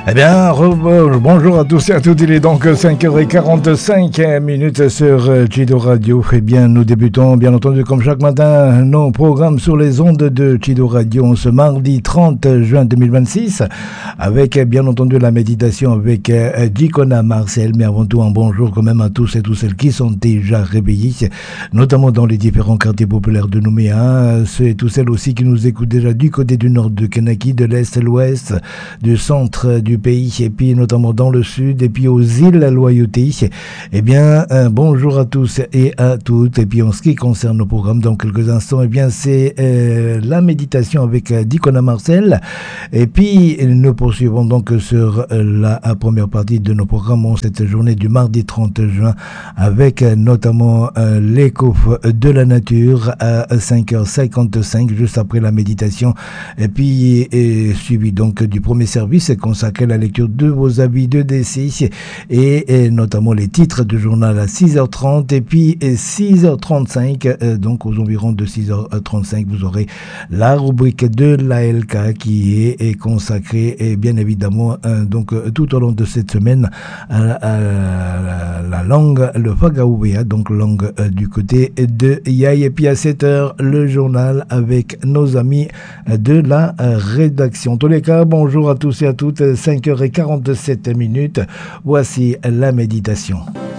Eh bien, bonjour à tous et à toutes, il est donc 5h45 sur Chido Radio. Eh bien, nous débutons, bien entendu, comme chaque matin, nos programmes sur les ondes de Chido Radio ce mardi 30 juin 2026, avec, bien entendu, la méditation avec Dikona Marcel, mais avant tout, un bonjour quand même à tous et toutes celles qui sont déjà réveillés, notamment dans les différents quartiers populaires de Nouméa, ceux et toutes celles aussi qui nous écoutent déjà du côté du nord de Kenaki, de l'est, l'ouest, du centre du pays, et puis notamment dans le sud, et puis aux îles Loyauté. Eh bien, bonjour à tous et à toutes. Et puis en ce qui concerne nos programmes, dans quelques instants, eh bien, c'est la méditation avec Dikona Marcel. Et puis, nous poursuivons donc sur la première partie de nos programmes cette journée du mardi 30 juin, avec notamment l'écho de la nature à 5h55, juste après la méditation. Et puis, suivi donc du premier service consacré à la lecture de vos avis de décès et notamment les titres du journal à 6h30 et puis 6h35, donc aux environs de 6h35, vous aurez la rubrique de l'ALK qui est consacrée et bien évidemment donc tout au long de cette semaine à la langue, le Fagaoubea, donc langue du côté de Yaï. Et puis à 7h, le journal avec nos amis de la rédaction. En tous les cas, bonjour à tous et à toutes, 5h47. Voici la méditation.